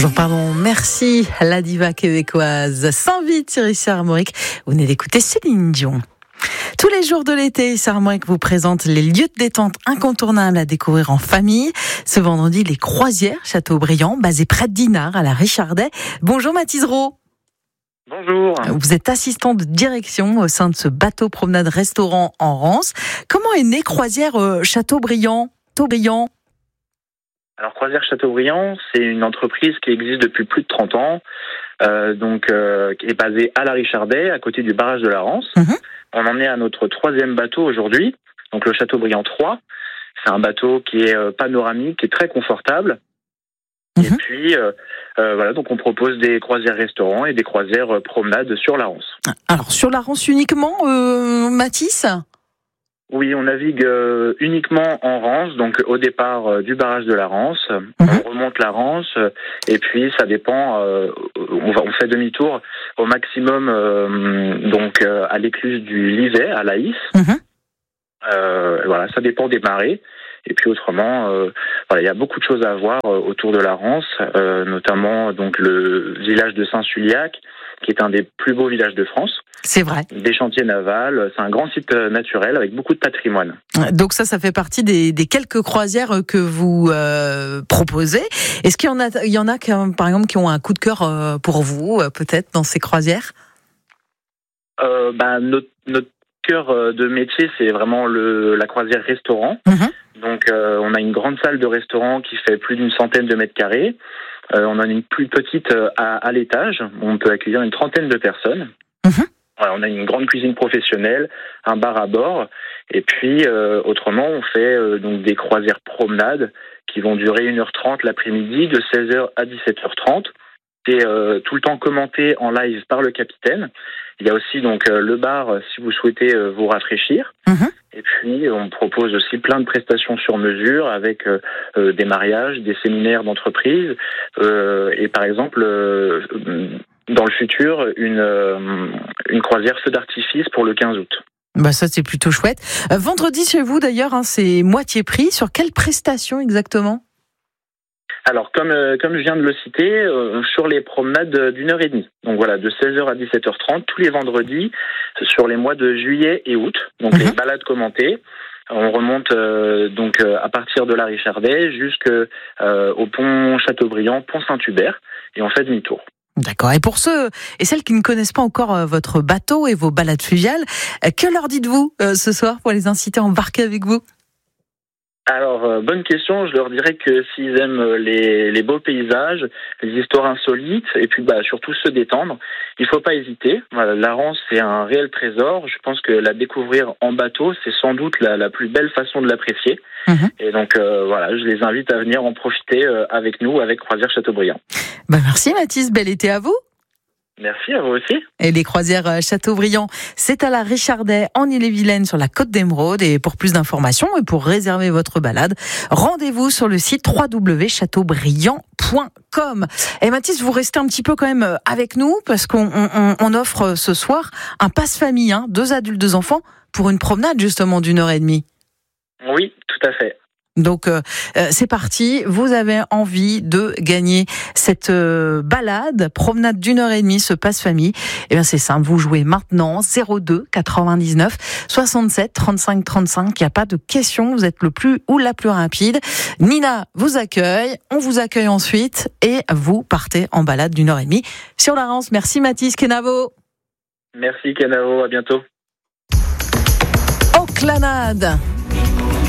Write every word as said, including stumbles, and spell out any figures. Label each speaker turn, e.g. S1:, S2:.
S1: Bonjour, pardon, merci. La diva québécoise s'invite sur ici Armorique. Vous venez d'écouter Céline Dion. Tous les jours de l'été, ici Armorique vous présente les lieux de détente incontournables à découvrir en famille. Ce vendredi, les croisières Châteaubriand, basées près de Dinard, à la Richardet. Bonjour Mathis Rowe.
S2: Bonjour.
S1: Vous êtes assistant de direction au sein de ce bateau promenade-restaurant en Rance. Comment est née Croisière euh, Châteaubriand Châteaubriand
S2: Alors Croisière Châteaubriand, c'est une entreprise qui existe depuis plus de trente ans, euh, donc euh, qui est basée à la Richardet, à côté du barrage de la Rance. Mmh. On en est à notre troisième bateau aujourd'hui, donc le Châteaubriand trois. C'est un bateau qui est euh, panoramique, qui est très confortable. Mmh. Et puis euh, euh, voilà, donc on propose des croisières restaurants et des croisières euh, promenades sur la Rance.
S1: Alors sur la Rance uniquement, euh, Mathis ?
S2: Oui, on navigue euh, uniquement en Rance, donc au départ euh, du barrage de la Rance. Mmh. On remonte la Rance euh, et puis ça dépend. Euh, on, va, on fait demi-tour au maximum, euh, donc euh, à l'écluse du Livet, à Laïs. Mmh. Euh, voilà, ça dépend des marées. Et puis autrement, euh, voilà, il y a beaucoup de choses à voir euh, autour de la Rance, euh, notamment donc le village de Saint-Suliac, qui est un des plus beaux villages de France.
S1: C'est vrai.
S2: Des chantiers navals, c'est un grand site naturel avec beaucoup de patrimoine.
S1: Donc ça, ça fait partie des, des quelques croisières que vous euh, proposez. Est-ce qu'il y en a, il y en a qui, par exemple, qui ont un coup de cœur euh, pour vous, euh, peut-être, dans ces croisières ?
S2: euh, bah, notre, notre cœur de métier, c'est vraiment le, la croisière restaurant. Mmh. Donc euh, on a une grande salle de restaurant qui fait plus d'une centaine de mètres carrés. Euh, on en a une plus petite à, à l'étage. On peut accueillir une trentaine de personnes. Mmh. Voilà, on a une grande cuisine professionnelle, un bar à bord, et puis euh, autrement on fait euh, donc des croisières promenades qui vont durer une heure trente l'après-midi, de seize heures à dix-sept heures trente. C'est euh, tout le temps commenté en live par le capitaine. Il y a aussi donc euh, le bar euh, si vous souhaitez euh, vous rafraîchir. Mmh. Et puis on propose aussi plein de prestations sur mesure avec euh, euh, des mariages, des séminaires d'entreprise euh, et par exemple euh, dans le futur une euh, une croisière feu d'artifice pour le quinze août.
S1: Bah ça c'est plutôt chouette. Euh, vendredi chez vous d'ailleurs, hein, c'est moitié prix. Sur quelle prestation exactement ?
S2: Alors, comme euh, comme je viens de le citer, euh, sur les promenades d'une heure et demie. Donc voilà, de seize heures à dix-sept heures trente, tous les vendredis, sur les mois de juillet et août. Donc mmh. les balades commentées. On remonte euh, donc euh, à partir de la Richardet jusqu'au euh, pont Châteaubriand, pont Saint-Hubert, et on fait demi-tour.
S1: D'accord. Et pour ceux et celles qui ne connaissent pas encore euh, votre bateau et vos balades fluviales, euh, que leur dites-vous euh, ce soir pour les inciter à embarquer avec vous ?
S2: Alors, euh, bonne question. Je leur dirais que s'ils aiment les, les beaux paysages, les histoires insolites, et puis bah, surtout se détendre, il faut pas hésiter. Voilà, la Rance, c'est un réel trésor. Je pense que la découvrir en bateau, c'est sans doute la, la plus belle façon de l'apprécier. Mmh. Et donc, euh, voilà, je les invite à venir en profiter euh, avec nous, avec Croisière Châteaubriand.
S1: Bah merci Mathis, bel été à vous.
S2: Merci, à vous aussi.
S1: Et les croisières Châteaubriand, c'est à la Richardet, en Ille-et-Vilaine, sur la Côte d'Émeraude. Et pour plus d'informations et pour réserver votre balade, rendez-vous sur le site w w w point chateaubriand point com. Et Mathis, vous restez un petit peu quand même avec nous, parce qu'on on, on offre ce soir un passe-famille, hein, deux adultes, deux enfants, pour une promenade justement d'une heure et demie.
S2: Oui, tout à fait.
S1: Donc euh, c'est parti, vous avez envie de gagner cette euh, balade, promenade d'une heure et demie, ce passe-famille. Eh bien c'est simple, vous jouez maintenant zéro deux quatre-vingt-dix-neuf soixante-sept trente-cinq trente-cinq, il n'y a pas de question, vous êtes le plus ou la plus rapide. Nina vous accueille, on vous accueille ensuite et vous partez en balade d'une heure et demie sur la Rance. Merci Mathis Kenavo.
S2: Merci Kenavo, à bientôt.
S1: Aucklanade.